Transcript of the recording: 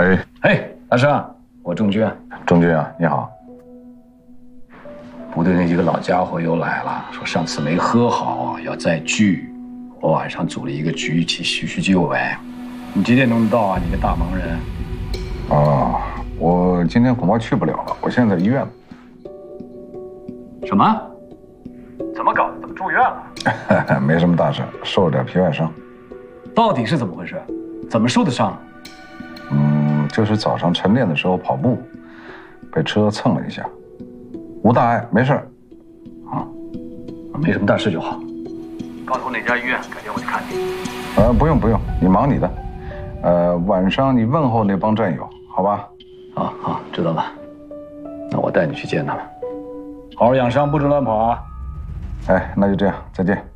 哎，大生，我仲军。 仲军啊，你好。 部队那几个老家伙又来了，说上次没和好，要再聚。我晚上组了一个局，一起叙叙旧呗。你几点钟到啊？你个大忙人。 啊，我今天恐怕去不了了，我现在在医院呢。 什么？怎么搞的？怎么住院了？ 没什么大事，受了点皮外伤。 到底是怎么回事？怎么受的伤？ 就是早上晨练的时候跑步，被车蹭了一下，无大碍，没事。 啊，没什么大事就好。告诉我哪家医院，改天我去看你。 不用，你忙你的。晚上你问候那帮战友，好吧？ 好，知道了。那我带你去见他们。好好养伤，不准乱跑啊。 哎，那就这样，再见。